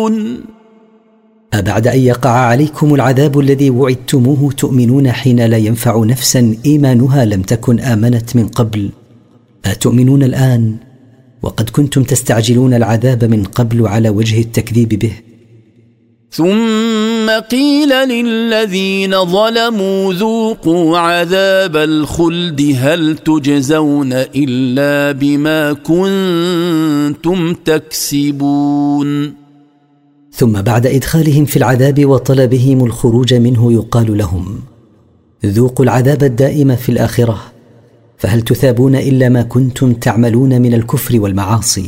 أبعد أن يقع عليكم العذاب الذي وعدتموه تؤمنون حين لا ينفع نفسا إيمانها لم تكن آمنت من قبل؟ أتؤمنون الآن وقد كنتم تستعجلون العذاب من قبل على وجه التكذيب به؟ ثم قيل للذين ظلموا ذوقوا عذاب الخلد هل تجزون إلا بما كنتم تكسبون. ثم بعد إدخالهم في العذاب وطلبهم الخروج منه يقال لهم ذوقوا العذاب الدائم في الآخرة فهل تثابون إلا ما كنتم تعملون من الكفر والمعاصي.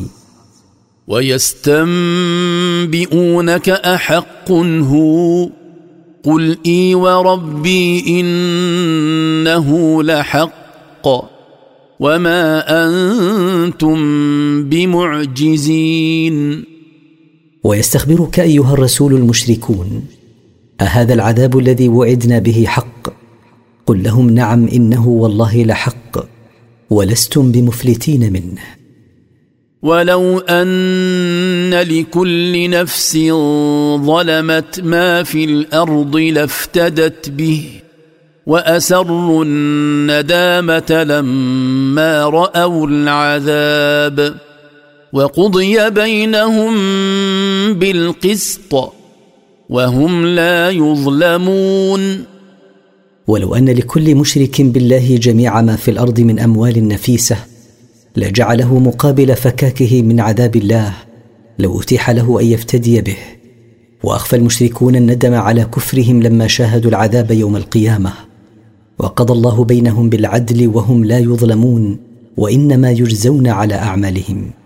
ويستنبئونك أحق هو قل إي وربي إنه لحق وما أنتم بمعجزين. ويستخبرك أيها الرسول المشركون أهذا العذاب الذي وعدنا به حق؟ قل لهم نعم إنه والله لحق ولستم بمفلتين منه. ولو أن لكل نفس ظلمت ما في الأرض لافتدت به وأسروا الندامة لما رأوا العذاب وقضي بينهم بالقسط وهم لا يظلمون. ولو أن لكل مشرك بالله جميع ما في الأرض من أموال نفيسة لجعله مقابل فكاكه من عذاب الله لو أتيح له أن يفتدي به. وأخفى المشركون الندم على كفرهم لما شاهدوا العذاب يوم القيامة وقضى الله بينهم بالعدل وهم لا يظلمون وإنما يجزون على أعمالهم.